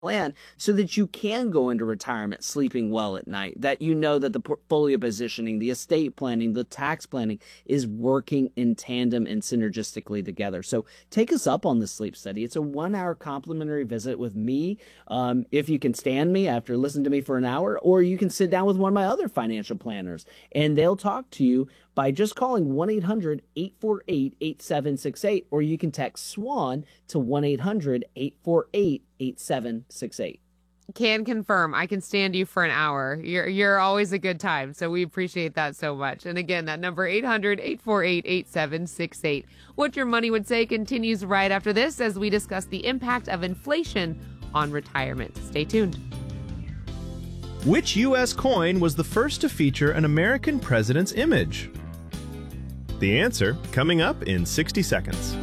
plan so that you can go into retirement sleeping well at night, that you know that the portfolio positioning, the estate planning, the tax planning is working in tandem and synergistically together. So take us up on the sleep study. It's a 1-hour complimentary visit with me. If you can stand me after listening to me for an hour, or you can sit down with one of my other financial planners and they'll talk to you by just calling 1-800-848-8768, or you can text SWAN to 1-800-848-8768. Can confirm. I can stand you for an hour. You're always a good time, so we appreciate that so much. And again, that number 800-848-8768. What Your Money Would Say continues right after this as we discuss the impact of inflation on retirement. Stay tuned. Which U.S. coin was the first to feature an American president's image? The answer coming up in 60 seconds.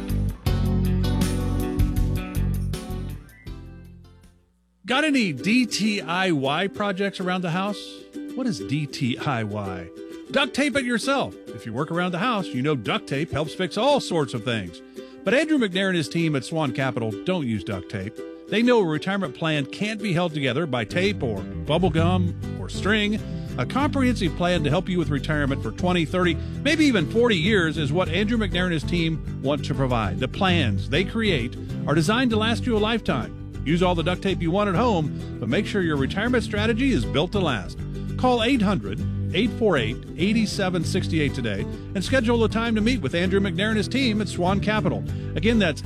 Got any DTIY projects around the house? What is DTIY? Duct tape it yourself. If you work around the house, you know duct tape helps fix all sorts of things. But Andrew McNair and his team at Swan Capital don't use duct tape. They know a retirement plan can't be held together by tape or bubble gum or string. A comprehensive plan to help you with retirement for 20, 30, maybe even 40 years is what Andrew McNair and his team want to provide. The plans they create are designed to last you a lifetime. Use all the duct tape you want at home, but make sure your retirement strategy is built to last. Call 800-848-8768 today and schedule a time to meet with Andrew McNair and his team at Swan Capital. Again, that's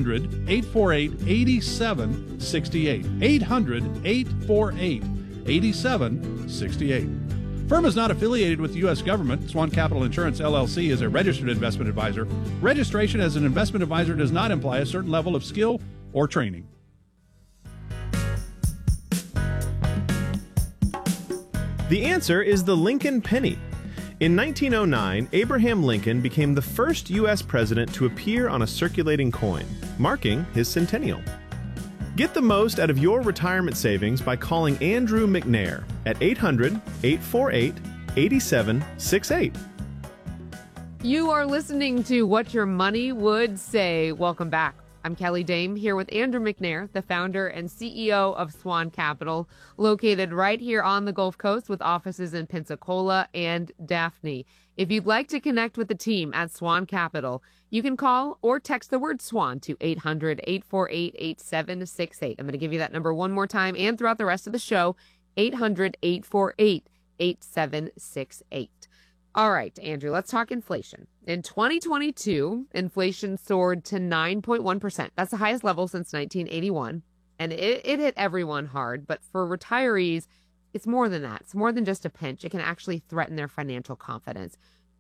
800-848-8768. 800-848-8768. Firm is not affiliated with the U.S. government. Swan Capital Insurance, LLC is a registered investment advisor. Registration as an investment advisor does not imply a certain level of skill or training. The answer is the Lincoln penny. In 1909, Abraham Lincoln became the first U.S. president to appear on a circulating coin, marking his centennial. Get the most out of your retirement savings by calling Andrew McNair at 800-848-8768. You are listening to What Your Money Would Say. Welcome back. I'm Kelly Dame here with Andrew McNair, the founder and CEO of Swan Capital, located right here on the Gulf Coast with offices in Pensacola and Daphne. If you'd like to connect with the team at Swan Capital, you can call or text the word SWAN to 800-848-8768. I'm going to give you that number one more time and throughout the rest of the show, 800-848-8768. All right, Andrew, let's talk inflation. In 2022, inflation soared to 9.1%. That's the highest level since 1981. And it hit everyone hard. But for retirees, it's more than that. It's more than just a pinch. It can actually threaten their financial confidence.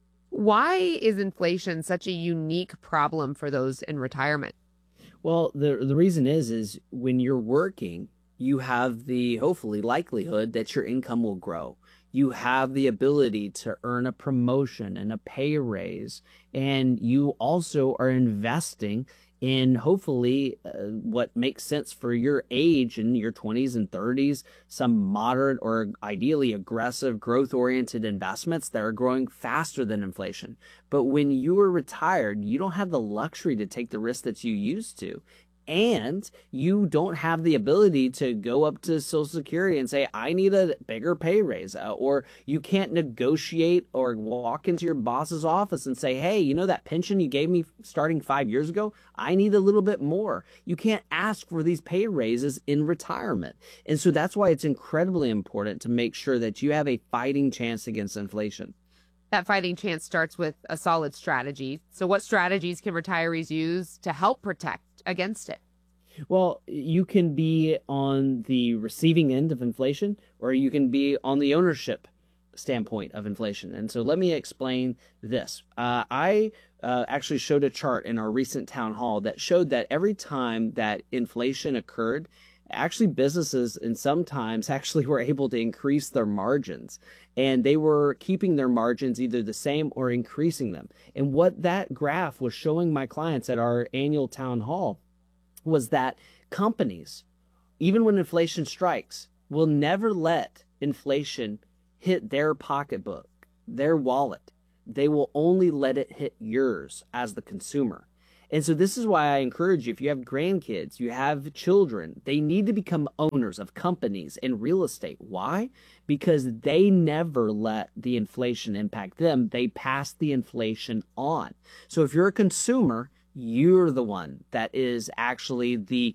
Why is inflation such a unique problem for those in retirement? Well, the reason is when you're working, you have the hopefully likelihood that your income will grow. You have the ability to earn a promotion and a pay raise, and you also are investing in hopefully what makes sense for your age in your 20s and 30s, some moderate or ideally aggressive growth-oriented investments that are growing faster than inflation. But when you are retired, you don't have the luxury to take the risk that you used to. And you don't have the ability to go up to Social Security and say, I need a bigger pay raise. Or you can't negotiate or walk into your boss's office and say, hey, you know that pension you gave me starting 5 years ago? I need a little bit more. You can't ask for these pay raises in retirement. And so that's why it's incredibly important to make sure that you have a fighting chance against inflation. That fighting chance starts with a solid strategy. So what strategies can retirees use to help protect against it? Well, you can be on the receiving end of inflation, or you can be on the ownership standpoint of inflation. And so let me explain this. I actually showed a chart in our recent town hall that showed that every time that inflation occurred, actually businesses and sometimes actually were able to increase their margins, and they were keeping their margins either the same or increasing them. And what that graph was showing my clients at our annual town hall was that companies, even when inflation strikes, will never let inflation hit their pocketbook, their wallet. They will only let it hit yours as the consumer. And so this is why I encourage you, if you have grandkids, you have children, they need to become owners of companies and real estate. Why? Because they never let the inflation impact them. They pass the inflation on. So if you're a consumer, you're the one that is actually the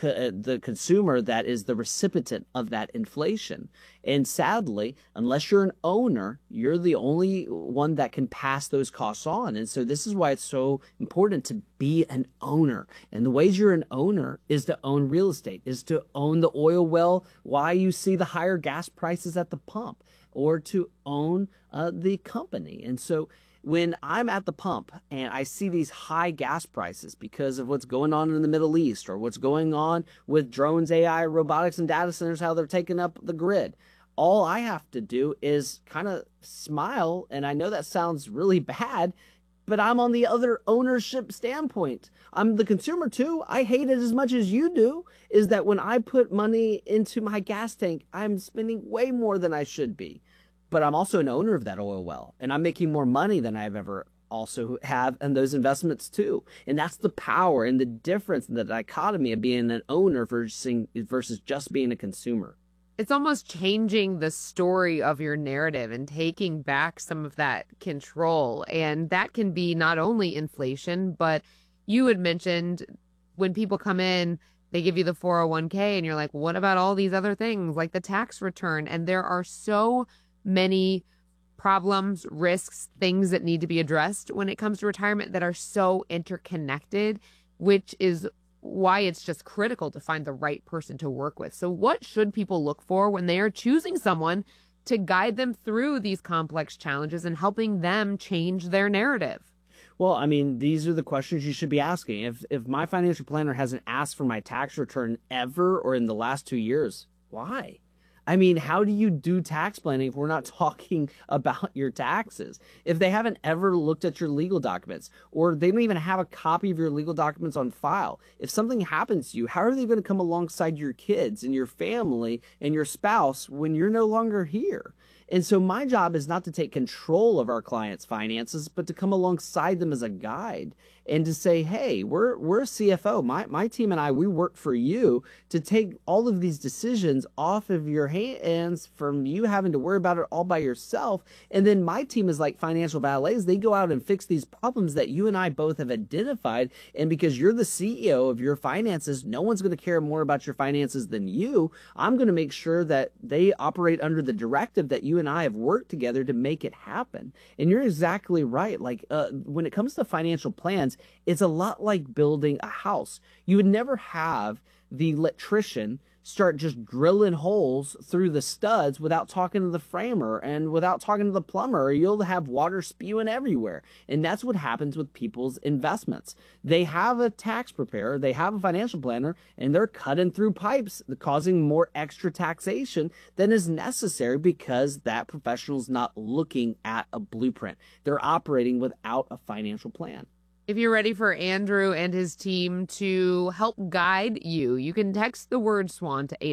consumer that is the recipient of that inflation. And sadly, unless you're an owner, you're the only one that can pass those costs on. And so this is why it's so important to be an owner. And the ways you're an owner is to own real estate, is to own the oil well, why you see the higher gas prices at the pump, or to own the company. And so when I'm at the pump and I see these high gas prices because of what's going on in the Middle East or what's going on with drones, AI, robotics, and data centers, how they're taking up the grid, all I have to do is kind of smile. And I know that sounds really bad, but I'm on the other ownership standpoint. I'm the consumer too. I hate it as much as you do, is that when I put money into my gas tank, I'm spending way more than I should be. But I'm also an owner of that oil well, and I'm making more money than I've ever also have in those investments too. And that's the power and the difference, the dichotomy of being an owner versus just being a consumer. It's almost changing the story of your narrative and taking back some of that control. And that can be not only inflation, but you had mentioned when people come in, they give you the 401k and you're like, what about all these other things like the tax return? And there are so many problems, risks, things that need to be addressed when it comes to retirement that are so interconnected, which is why it's just critical to find the right person to work with. So what should people look for when they are choosing someone to guide them through these complex challenges and helping them change their narrative? Well, I mean, these are the questions you should be asking. If my financial planner hasn't asked for my tax return ever or in the last 2 years, why? I mean, how do you do tax planning if we're not talking about your taxes? If they haven't ever looked at your legal documents, or they don't even have a copy of your legal documents on file, if something happens to you, how are they going to come alongside your kids and your family and your spouse when you're no longer here? And so my job is not to take control of our clients' finances, but to come alongside them as a guide and to say, hey, we're a CFO. My team and I, we work for you to take all of these decisions off of your hands from you having to worry about it all by yourself. And then my team is like financial valets. They go out and fix these problems that you and I both have identified. And because you're the CEO of your finances, no one's going to care more about your finances than you. I'm going to make sure that they operate under the directive that you and I have worked together to make it happen. And you're exactly right. Like when it comes to financial plans, it's a lot like building a house. You would never have the electrician start just drilling holes through the studs without talking to the framer and without talking to the plumber, or you'll have water spewing everywhere. And that's what happens with people's investments. They have a tax preparer, they have a financial planner, and they're cutting through pipes, causing more extra taxation than is necessary because that professional's not looking at a blueprint. They're operating without a financial plan. If you're ready for Andrew and his team to help guide you, you can text the word SWAN to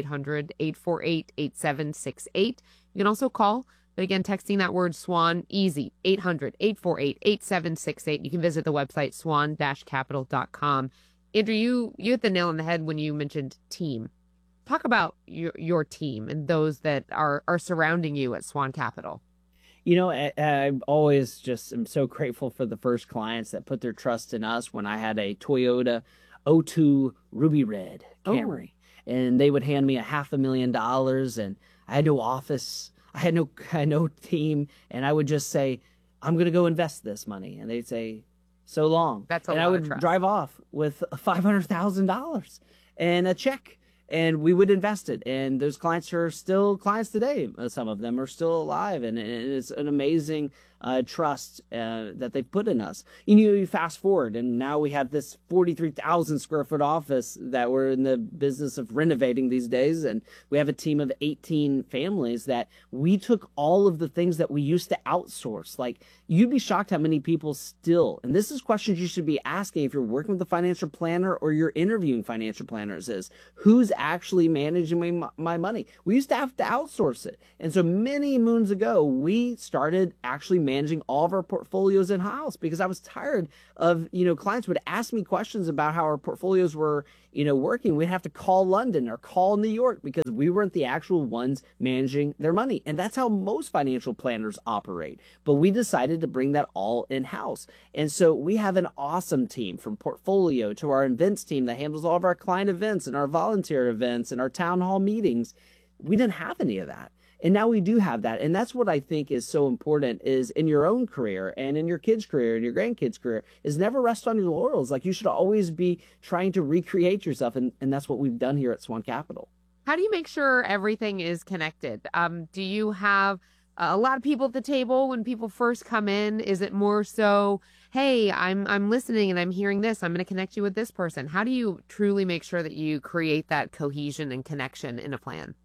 800-848-8768. You can also call, but again, texting that word SWAN, easy, 800-848-8768. You can visit the website swan-capital.com. Andrew, you hit the nail on the head when you mentioned team. Talk about your team and those that are surrounding you at Swan Capital. You know, I always just am so grateful for the first clients that put their trust in us when I had a Toyota 02 Ruby Red Camry. And they would hand me $500,000 and I had no office. I had no team. And I would just say, I'm going to go invest this money. And they'd say, so long. That's a and lot I would of trust. drive off with $500,000 and a check. And we would invest it. And those clients are still clients today. Some of them are still alive. And it's an amazing trust that they've put in us. You fast forward, and now we have this 43,000 square foot office that we're in the business of renovating these days. And we have a team of 18 families that we took all of the things that we used to outsource. Like, you'd be shocked how many people still, and this is questions you should be asking if you're working with a financial planner or you're interviewing financial planners, is who's actually managing my money? We used to have to outsource it. And so many moons ago, we started actually managing all of our portfolios in-house because I was tired of, clients would ask me questions about how our portfolios were, working. We'd have to call London or call New York because we weren't the actual ones managing their money. And that's how most financial planners operate. But we decided to bring that all in-house. And so we have an awesome team from portfolio to our events team that handles all of our client events and our volunteer events and our town hall meetings. We didn't have any of that. And now we do have that. And that's what I think is so important is in your own career and in your kids' career and your grandkids' career is never rest on your laurels. Like you should always be trying to recreate yourself. And that's what we've done here at Swan Capital. How do you make sure everything is connected? Do you have a lot of people at the table when people first come in? Is it more so, hey, I'm listening and I'm hearing this. I'm going to connect you with this person. How do you truly make sure that you create that cohesion and connection in a plan?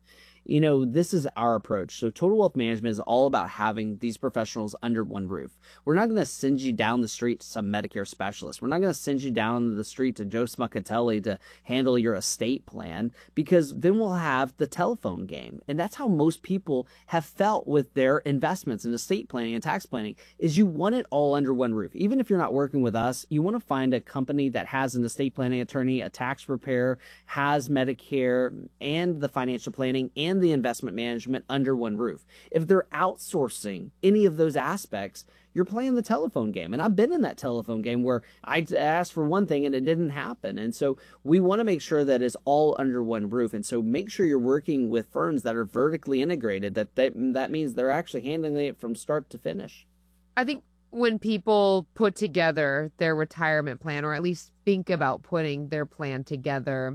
This is our approach. So Total Wealth Management is all about having these professionals under one roof. We're not going to send you down the street to some Medicare specialist. We're not going to send you down the street to Joe Smuckatelli to handle your estate plan because then we'll have the telephone game. And that's how most people have felt with their investments in estate planning and tax planning is you want it all under one roof. Even if you're not working with us, you want to find a company that has an estate planning attorney, a tax preparer, has Medicare and the financial planning and the investment management under one roof. If they're outsourcing any of those aspects, you're playing the telephone game. And I've been in that telephone game where I asked for one thing and it didn't happen. And so we want to make sure that it's all under one roof. And so make sure you're working with firms that are vertically integrated, that means they're actually handling it from start to finish. I think when people put together their retirement plan, or at least think about putting their plan together,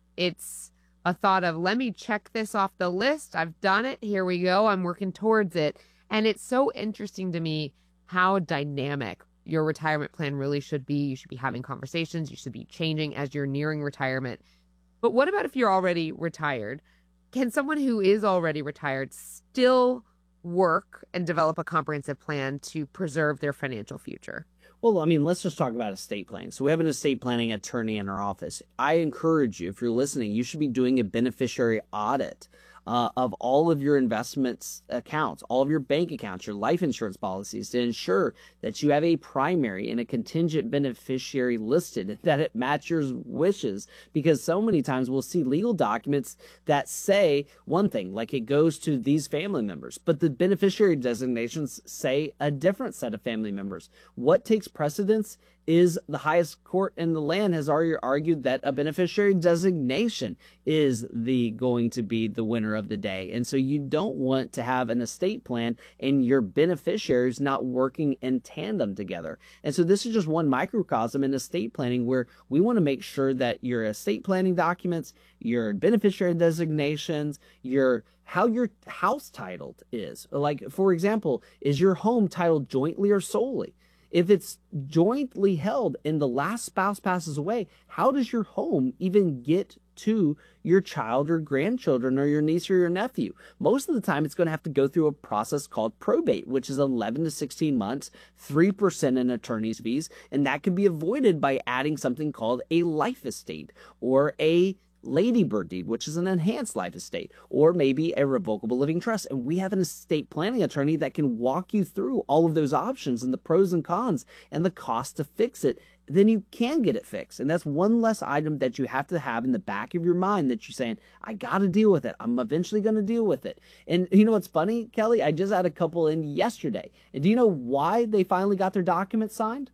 it's a thought of, let me check this off the list. I've done it. Here we go. I'm working towards it. And it's so interesting to me how dynamic your retirement plan really should be. You should be having conversations. You should be changing as you're nearing retirement. But what about if you're already retired? Can someone who is already retired still work and develop a comprehensive plan to preserve their financial future? Well, let's just talk about estate planning. So we have an estate planning attorney in our office. I encourage you, if you're listening, you should be doing a beneficiary audit of all of your investments accounts, all of your bank accounts, your life insurance policies to ensure that you have a primary and a contingent beneficiary listed, that it matches wishes. Because so many times we'll see legal documents that say one thing, like it goes to these family members, but the beneficiary designations say a different set of family members. What takes precedence is the highest court in the land has already argued that a beneficiary designation is going to be the winner of the day. And so you don't want to have an estate plan and your beneficiaries not working in tandem together. And so this is just one microcosm in estate planning where we want to make sure that your estate planning documents, your beneficiary designations, how your house titled is. Like, for example, is your home titled jointly or solely? If it's jointly held and the last spouse passes away, how does your home even get to your child or grandchildren or your niece or your nephew? Most of the time, it's going to have to go through a process called probate, which is 11 to 16 months, 3% in attorney's fees, and that can be avoided by adding something called a life estate or a Ladybird deed, which is an enhanced life estate, or maybe a revocable living trust. And we have an estate planning attorney that can walk you through all of those options and the pros and cons and the cost to fix it. Then you can get it fixed. And that's one less item that you have to have in the back of your mind that you're saying, I got to deal with it. I'm eventually going to deal with it. And you know what's funny, Kelly? I just had a couple in yesterday. And do you know why they finally got their documents signed?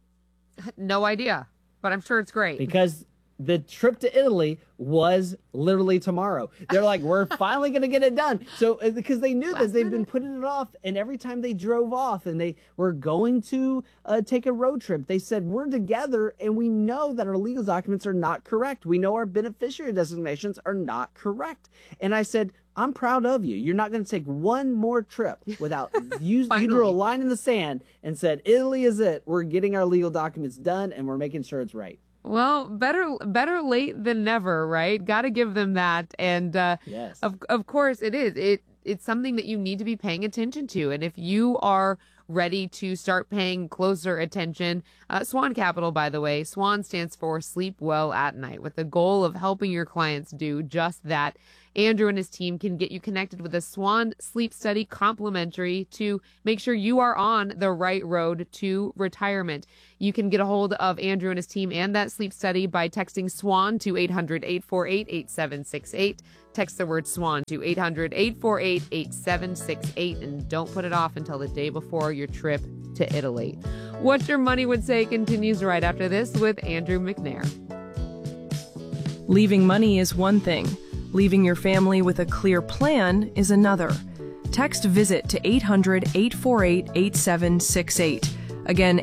No idea, but I'm sure it's great. Because the trip to Italy was literally tomorrow. They're like, we're finally going to get it done. So because they knew that they've been putting it off, and every time they drove off and they were going to take a road trip, they said, we're together and we know that our legal documents are not correct. We know our beneficiary designations are not correct. And I said, I'm proud of you. You're not going to take one more trip without you drew a line in the sand and said, Italy is it. We're getting our legal documents done and we're making sure it's right. Well, better late than never, right? Got to give them that. And yes, of course it is. It's something that you need to be paying attention to. And if you are ready to start paying closer attention, Swan Capital, by the way, Swan stands for Sleep Well at Night, with the goal of helping your clients do just that. Andrew and his team can get you connected with a Swan Sleep Study complimentary to make sure you are on the right road to retirement. You can get a hold of Andrew and his team and that sleep study by texting SWAN to 800-848-8768. Text the word SWAN to 800-848-8768, and don't put it off until the day before your trip to Italy. What Your Money Would Say continues right after this with Andrew McNair. Leaving money is one thing. Leaving your family with a clear plan is another. Text VISIT to 800-848-8768. Again,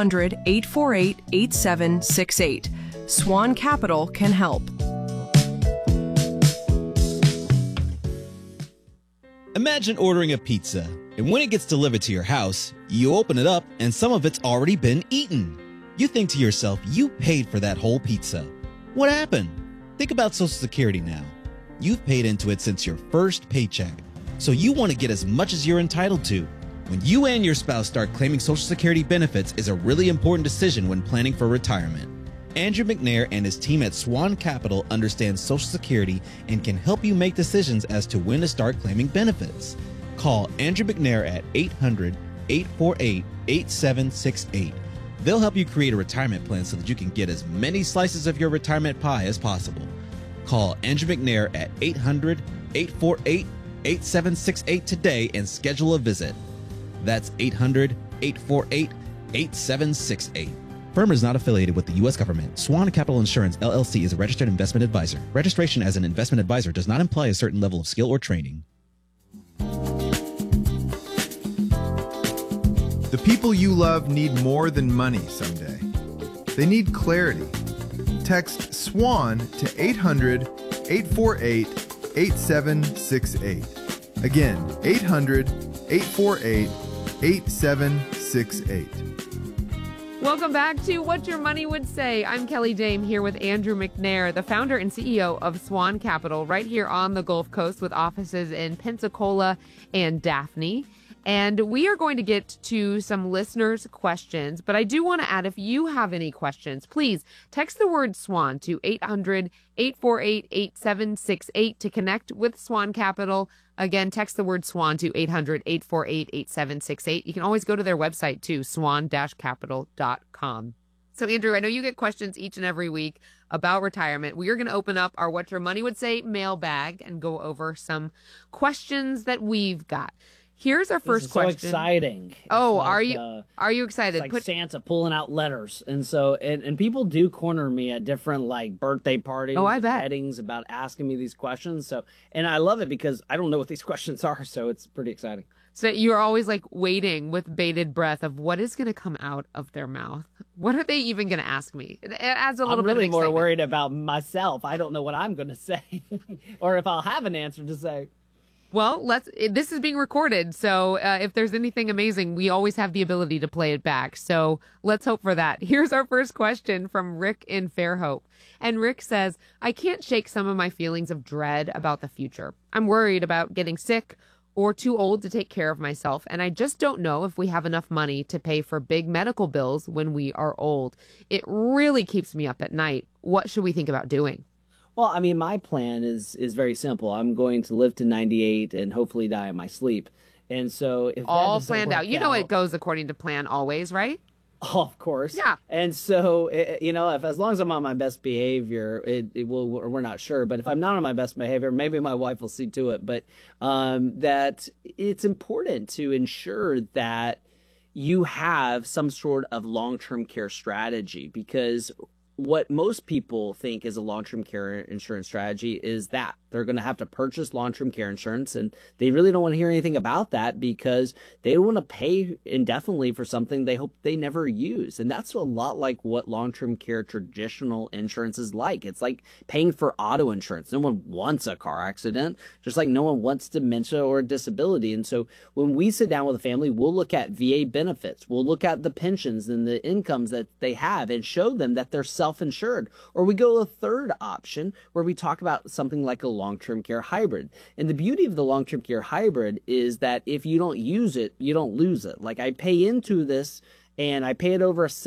800-848-8768. Swan Capital can help. Imagine ordering a pizza, and when it gets delivered to your house, you open it up and some of it's already been eaten. You think to yourself, you paid for that whole pizza. What happened? Think about Social Security now. You've paid into it since your first paycheck, so you want to get as much as you're entitled to. When you and your spouse start claiming Social Security benefits is a really important decision when planning for retirement. Andrew McNair and his team at Swan Capital understand Social Security and can help you make decisions as to when to start claiming benefits. Call Andrew McNair at 800-848-8768. They'll help you create a retirement plan so that you can get as many slices of your retirement pie as possible. Call Andrew McNair at 800-848-8768 today and schedule a visit. That's 800-848-8768. Firm is not affiliated with the U.S. government. Swan Capital Insurance, LLC is a registered investment advisor. Registration as an investment advisor does not imply a certain level of skill or training. The people you love need more than money someday. They need clarity. Text SWAN to 800-848-8768. Again, 800-848-8768. Welcome back to What Your Money Would Say. I'm Kelly Dame here with Andrew McNair, the founder and CEO of Swan Capital, right here on the Gulf Coast with offices in Pensacola and Daphne. And we are going to get to some listeners' questions, but I do want to add, if you have any questions, please text the word SWAN to 800-848-8768 to connect with Swan Capital. Again, text the word SWAN to 800-848-8768. You can always go to their website too, swan-capital.com. So, Andrew, I know you get questions each and every week about retirement. We are going to open up our What Your Money Would Say mailbag and go over some questions that we've got. Here's our first question. So exciting. Oh, It's are you excited? It's like Santa pulling out letters. And so, and people do corner me at different like birthday parties, I bet. weddings about asking me these questions. So, and I love it because I don't know what these questions are. So it's pretty exciting. So you're always like waiting with bated breath of what is going to come out of their mouth. What are they even going to ask me? It adds a little bit of I'm really more excitement. worried about myself. I don't know what I'm going to say or if I'll have an answer to say. Well, this is being recorded, so if there's anything amazing, we always have the ability to play it back. So let's hope for that. Here's our first question from Rick in Fairhope. And Rick says, I can't shake some of my feelings of dread about the future. I'm worried about getting sick or too old to take care of myself, and I just don't know if we have enough money to pay for big medical bills when we are old. It really keeps me up at night. What should we think about doing? Well, I mean, my plan is very simple. I'm going to live to 98 and hopefully die in my sleep. And so if all that doesn't planned out, work you know, it goes according to plan always, right? Oh, of course. Yeah. And so, as long as I'm on my best behavior, it will, we're not sure. But if I'm not on my best behavior, maybe my wife will see to it. But that it's important to ensure that you have some sort of long-term care strategy, because what most people think is a long-term care insurance strategy is that they're going to have to purchase long-term care insurance, and they really don't want to hear anything about that because they don't want to pay indefinitely for something they hope they never use. And that's a lot like what long-term care traditional insurance is like. It's like paying for auto insurance. No one wants a car accident, just like no one wants dementia or disability. And so when we sit down with a family, we'll look at VA benefits. We'll look at the pensions and the incomes that they have and show them that they're self-insured. Or we go a third option where we talk about something like a long-term care hybrid. And the beauty of the long-term care hybrid is that if you don't use it, you don't lose it. Like I pay into this and I pay it over a set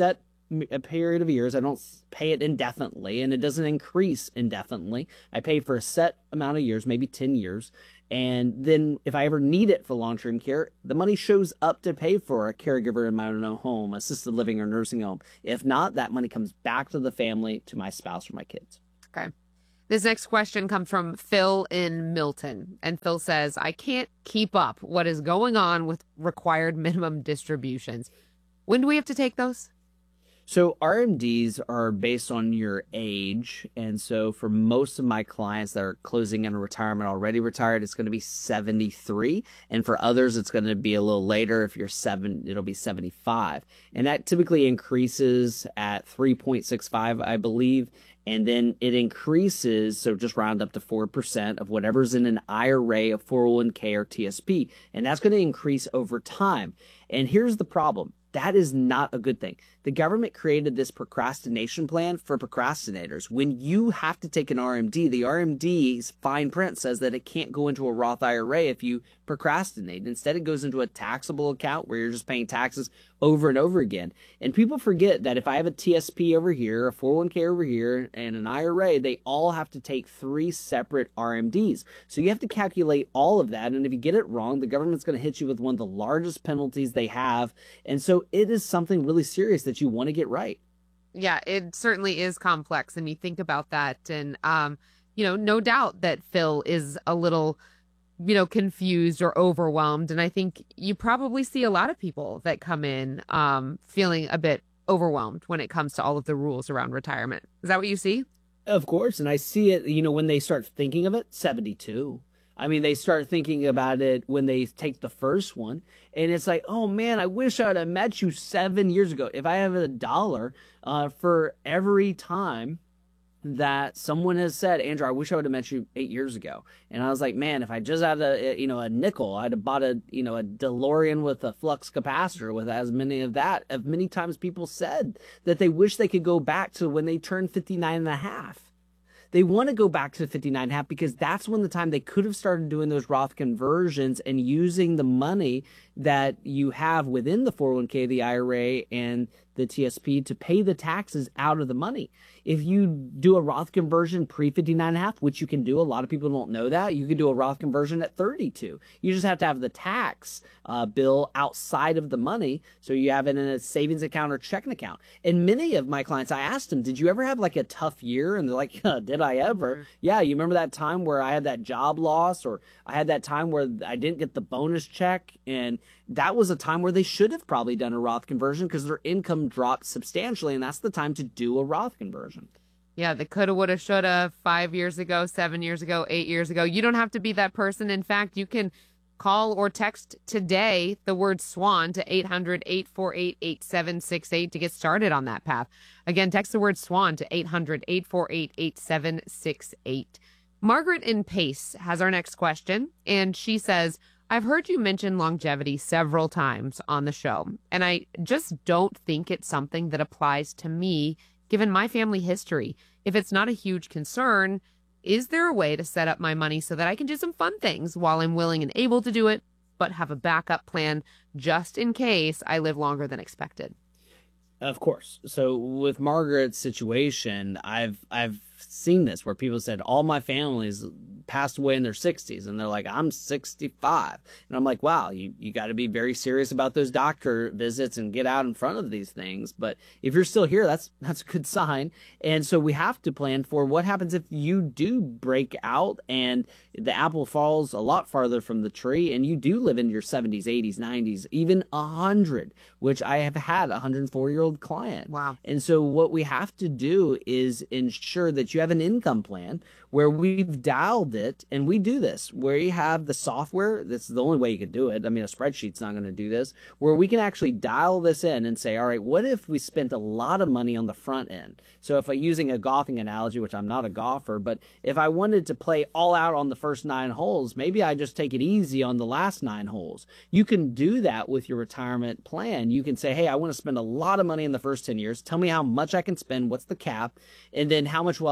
a period of years. I don't pay it indefinitely, and it doesn't increase indefinitely. I pay for a set amount of years, maybe 10 years. And then if I ever need it for long-term care, the money shows up to pay for a caregiver in my own home, assisted living or nursing home. If not, that money comes back to the family, to my spouse or my kids. Okay. This next question comes from Phil in Milton. And Phil says, I can't keep up what is going on with required minimum distributions. When do we have to take those? So RMDs are based on your age. And so for most of my clients that are closing in retirement, already retired, it's going to be 73. And for others, it's going to be a little later. If you're 7, it'll be 75. And that typically increases at 3.65, I believe. And then it increases, so just round up to 4% of whatever's in an IRA, a 401k, or TSP. And that's going to increase over time. And here's the problem. That is not a good thing. The government created this procrastination plan for procrastinators. When you have to take an RMD, the RMD's fine print says that it can't go into a Roth IRA if you procrastinate. Instead, it goes into a taxable account where you're just paying taxes over and over again. And people forget that if I have a TSP over here, a 401k over here, and an IRA, they all have to take 3 separate RMDs. So you have to calculate all of that. And if you get it wrong, the government's going to hit you with one of the largest penalties they have. And so it is something really serious that you want to get right. Yeah, it certainly is complex. And you think about that. And, no doubt that Phil is a little, confused or overwhelmed. And I think you probably see a lot of people that come in feeling a bit overwhelmed when it comes to all of the rules around retirement. Is that what you see? Of course. And I see it, when they start thinking of it, 72. I mean, they start thinking about it when they take the first one, and it's like, oh man, I wish I would have met you 7 years ago. If I have $1 for every time that someone has said, Andrew, I wish I would have met you 8 years ago. And I was like, man, if I just had a nickel, I'd have bought a DeLorean with a flux capacitor with as many of that. As many times people said that they wish they could go back to when they turned 59 and a half. They want to go back to 59 and a half because that's when the time they could have started doing those Roth conversions and using the money that you have within the 401k, the IRA, and the TSP to pay the taxes out of the money. If you do a Roth conversion pre-59 and a half, which you can do, a lot of people don't know that, you can do a Roth conversion at 32. You just have to have the tax bill outside of the money, so you have it in a savings account or checking account. And many of my clients, I asked them, did you ever have like a tough year? And they're like, did I ever? Mm-hmm. Yeah, you remember that time where I had that job loss, or I had that time where I didn't get the bonus check, and that was a time where they should have probably done a Roth conversion because their income dropped substantially, and that's the time to do a Roth conversion. Yeah, the coulda, woulda, shoulda 5 years ago, 7 years ago, 8 years ago. You don't have to be that person. In fact, you can call or text today the word SWAN to 800-848-8768 to get started on that path. Again, text the word SWAN to 800-848-8768. Margaret in Pace has our next question, and she says, I've heard you mention longevity several times on the show, and I just don't think it's something that applies to me, given my family history. If it's not a huge concern, is there a way to set up my money so that I can do some fun things while I'm willing and able to do it, but have a backup plan just in case I live longer than expected? Of course. So with Margaret's situation, I've seen this where people said all my family's passed away in their 60s, and they're like, I'm 65. And I'm like, wow, you got to be very serious about those doctor visits and get out in front of these things. But if you're still here, that's a good sign. And so we have to plan for what happens if you do break out and the apple falls a lot farther from the tree and you do live in your 70s, 80s, 90s, even 100, which I have had a 104-year-old client. Wow. And so what we have to do is ensure that you have an income plan where we've dialed it, and we do this, where you have the software. This is the only way you can do it. I mean, a spreadsheet's not going to do this, where we can actually dial this in and say, all right, what if we spent a lot of money on the front end? So if I'm using a golfing analogy, which I'm not a golfer, but if I wanted to play all out on the first 9 holes, maybe I just take it easy on the last 9 holes. You can do that with your retirement plan. You can say, hey, I want to spend a lot of money in the first 10 years. Tell me how much I can spend. What's the cap? And then how much will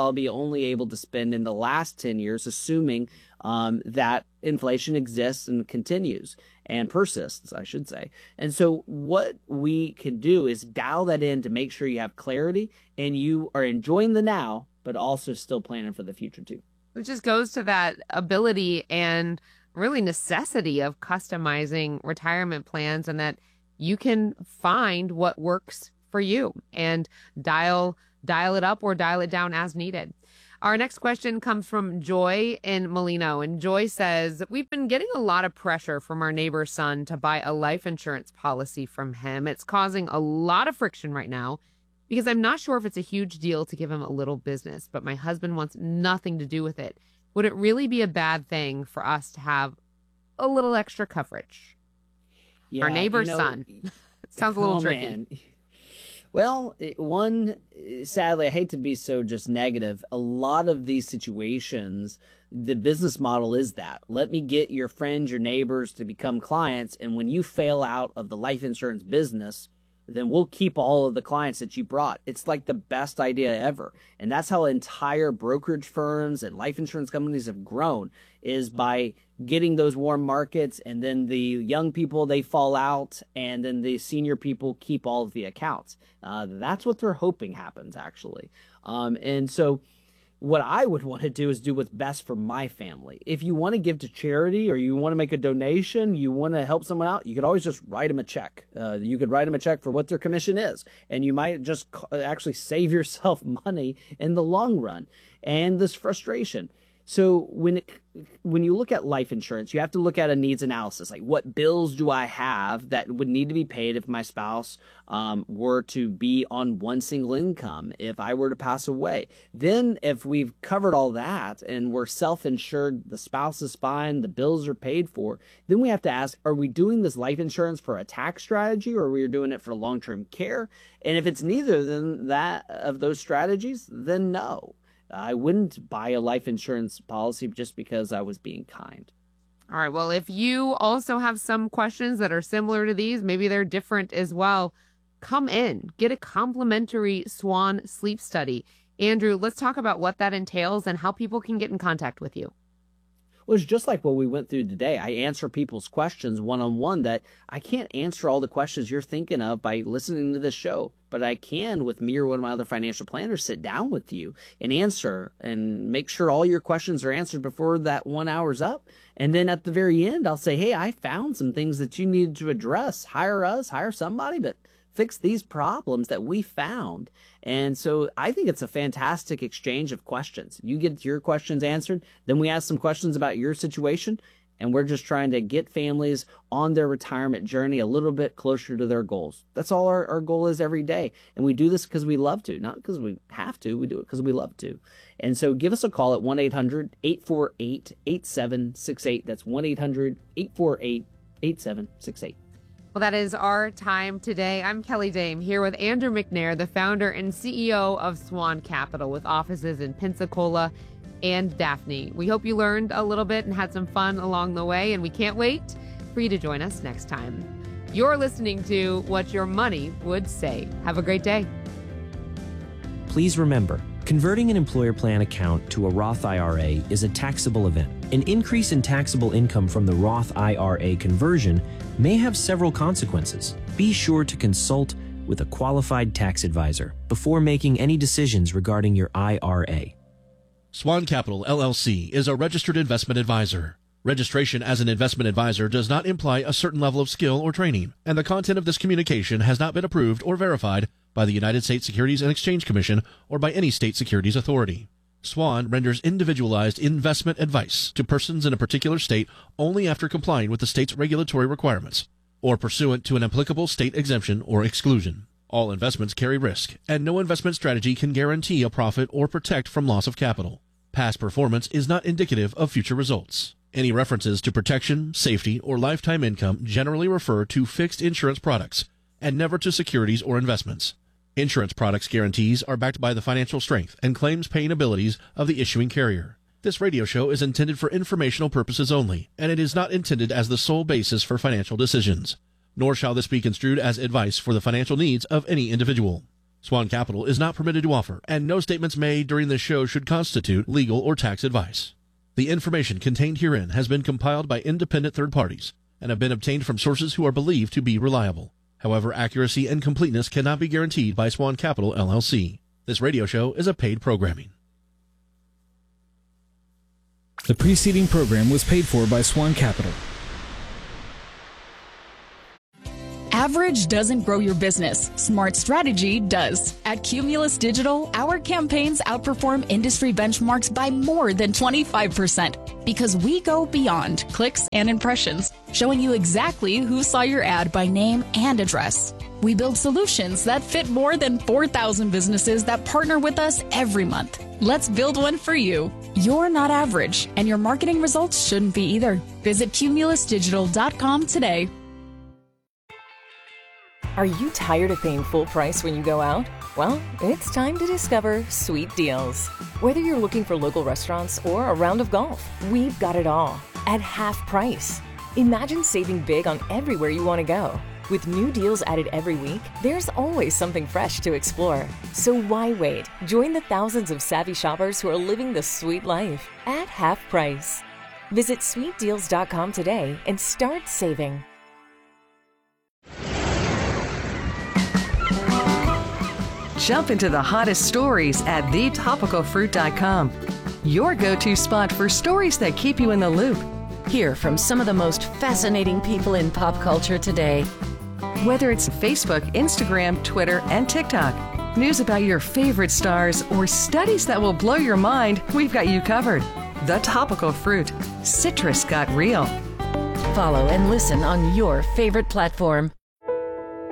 probably only able to spend in the last 10 years, assuming that inflation exists and continues and persists, I should say. And so what we can do is dial that in to make sure you have clarity and you are enjoying the now, but also still planning for the future too. It just goes to that ability and really necessity of customizing retirement plans, and that you can find what works for you and dial it up or dial it down as needed. Our next question comes from Joy in Molino, and Joy says, we've been getting a lot of pressure from our neighbor's son to buy a life insurance policy from him. It's causing a lot of friction right now because I'm not sure if it's a huge deal to give him a little business, but my husband wants nothing to do with it. Would it really be a bad thing for us to have a little extra coverage? Yeah, our neighbor's son. Sounds a little tricky. Man. Well, sadly, I hate to be so just negative. A lot of these situations, the business model is that. Let me get your friends, your neighbors to become clients. And when you fail out of the life insurance business, then we'll keep all of the clients that you brought. It's like the best idea ever. And that's how entire brokerage firms and life insurance companies have grown, is by getting those warm markets, and then the young people, they fall out, and then the senior people keep all of the accounts. That's what they're hoping happens, actually. And so what I would want to do is do what's best for my family. If you want to give to charity or you want to make a donation, you want to help someone out, you could always just write them a check. You could write them a check for what their commission is, and you might just actually save yourself money in the long run and this frustration. So when you look at life insurance, you have to look at a needs analysis. Like, what bills do I have that would need to be paid if my spouse were to be on one single income, if I were to pass away? Then if we've covered all that and we're self-insured, the spouse is fine, the bills are paid for, then we have to ask, are we doing this life insurance for a tax strategy, or are we doing it for long-term care? And if it's neither than that of those strategies, then no. I wouldn't buy a life insurance policy just because I was being kind. All right. Well, if you also have some questions that are similar to these, maybe they're different as well, come in, get a complimentary Swan sleep study. Andrew, let's talk about what that entails and how people can get in contact with you. Well, it's just like what we went through today. I answer people's questions one-on-one that I can't answer all the questions you're thinking of by listening to this show, but I can, with me or one of my other financial planners, sit down with you and answer and make sure all your questions are answered before that 1 hour's up. And then at the very end, I'll say, hey, I found some things that you needed to address. Hire us, hire somebody, but fix these problems that we found. And so I think it's a fantastic exchange of questions. You get your questions answered, then we ask some questions about your situation, and we're just trying to get families on their retirement journey a little bit closer to their goals. That's all our goal is every day. And we do this because we love to, not because we have to. We do it because we love to. And so give us a call at 1-800-848-8768. That's 1-800-848-8768. Well, that is our time today. I'm Kelly Dame here with Andrew McNair, the founder and CEO of Swan Capital, with offices in Pensacola and Daphne. We hope you learned a little bit and had some fun along the way, and we can't wait for you to join us next time. You're listening to What Your Money Would Say. Have a great day. Please remember, converting an employer plan account to a Roth IRA is a taxable event. An increase in taxable income from the Roth IRA conversion may have several consequences. Be sure to consult with a qualified tax advisor before making any decisions regarding your IRA. Swan Capital, LLC, is a registered investment advisor. Registration as an investment advisor does not imply a certain level of skill or training, and the content of this communication has not been approved or verified by the United States Securities and Exchange Commission or by any state securities authority. Swan renders individualized investment advice to persons in a particular state only after complying with the state's regulatory requirements or pursuant to an applicable state exemption or exclusion. All investments carry risk, and no investment strategy can guarantee a profit or protect from loss of capital. Past performance is not indicative of future results. Any references to protection, safety, or lifetime income generally refer to fixed insurance products and never to securities or investments. Insurance products guarantees are backed by the financial strength and claims paying abilities of the issuing carrier. This radio show is intended for informational purposes only, and it is not intended as the sole basis for financial decisions. Nor shall this be construed as advice for the financial needs of any individual. Swan Capital is not permitted to offer, and no statements made during this show should constitute legal or tax advice. The information contained herein has been compiled by independent third parties and have been obtained from sources who are believed to be reliable. However, accuracy and completeness cannot be guaranteed by Swan Capital, LLC. This radio show is a paid programming. The preceding program was paid for by Swan Capital. Average doesn't grow your business. Smart strategy does. At Cumulus Digital, our campaigns outperform industry benchmarks by more than 25% because we go beyond clicks and impressions, showing you exactly who saw your ad by name and address. We build solutions that fit more than 4,000 businesses that partner with us every month. Let's build one for you. You're not average, and your marketing results shouldn't be either. Visit cumulusdigital.com today. Are you tired of paying full price when you go out? Well, it's time to discover Sweet Deals. Whether you're looking for local restaurants or a round of golf, we've got it all at half price. Imagine saving big on everywhere you want to go. With new deals added every week, there's always something fresh to explore. So why wait? Join the thousands of savvy shoppers who are living the sweet life at half price. Visit sweetdeals.com today and start saving. Jump into the hottest stories at thetopicalfruit.com. Your go-to spot for stories that keep you in the loop. Hear from some of the most fascinating people in pop culture today. Whether it's Facebook, Instagram, Twitter, and TikTok, news about your favorite stars, or studies that will blow your mind, we've got you covered. The Topical Fruit. Citrus got real. Follow and listen on your favorite platform.